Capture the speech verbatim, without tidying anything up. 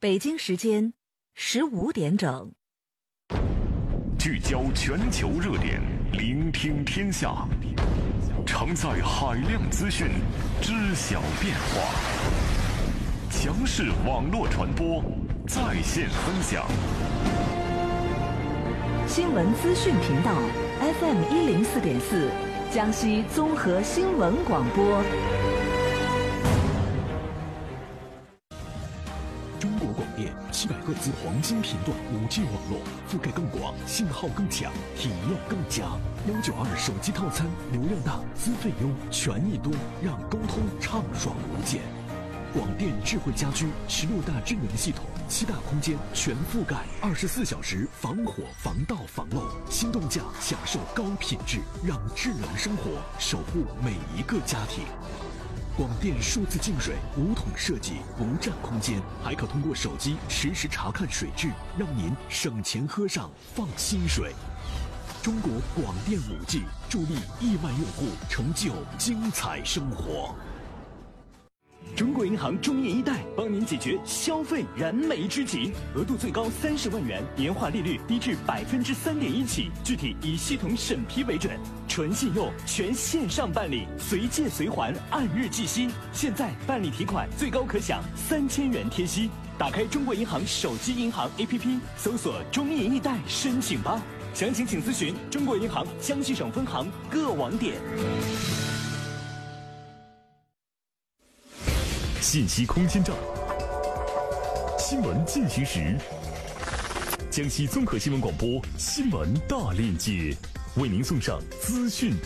北京时间十五点整。 聚焦全球热点，聆听天下，承载海量资讯，知晓变化。强势网络传播，在线分享。 新闻资讯频道 F M 一零四点四，江西综合新闻广播。 中国广电七百赫兹黄金频段五 G 网络，覆盖更广，信号更强，体验更佳。幺九二手机套餐，流量大，资费优，权益多，让沟通畅爽无间。广电智慧家居十六大智能系统，七大空间全覆盖，二十四小时防火、防盗、防漏。心动价享受高品质，让智能生活守护每一个家庭。广电数字净水无桶设计，不占空间，还可通过手机实时查看水质，让您省钱喝上放心水。中国广电五 G 助力亿万用户成就精彩生活。 中国银行中银一贷帮您解决消费燃眉之急，额度最高三十万元，年化利率低至百分之三点一起，具体以系统审批为准，纯信用，全线上办理，随借随还，按日计息。现在办理提款最高可享三千元贴息。打开中国银行手机银行 A P P， 搜索中银一贷申请吧。详情请咨询中国银行江西省分行各网点。 信息空间站，新闻进行时，江西综合新闻广播新闻大链接，为您送上资讯